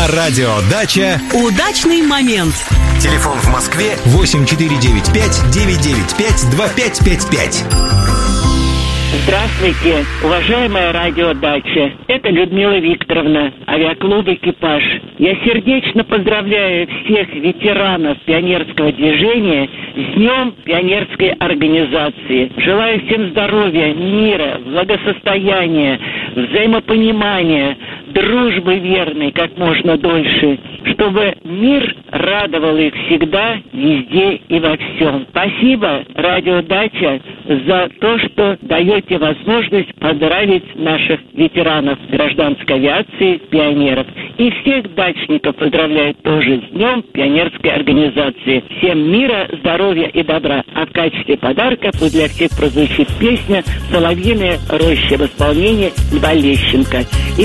На радио «Дача» удачный момент. Телефон в Москве 8495-995-2555. Здравствуйте, уважаемая радиодача. Это Людмила Викторовна, авиаклуб «Экипаж». Я сердечно поздравляю всех ветеранов пионерского движения с Днем пионерской организации. Желаю всем здоровья, мира, благосостояния, взаимопонимания, дружбы верной как можно дольше, чтобы мир радовал их всегда, везде и во всем. Спасибо, радиодача, за то, что даете возможность поздравить наших ветеранов гражданской авиации, пионеров. И всех дачников поздравляю тоже с Днем пионерской организации. Всем мира, здоровья и добра. А в качестве подарка пусть для всех прозвучит песня «Соловьиная роща» в исполнении Льва Лещенко. И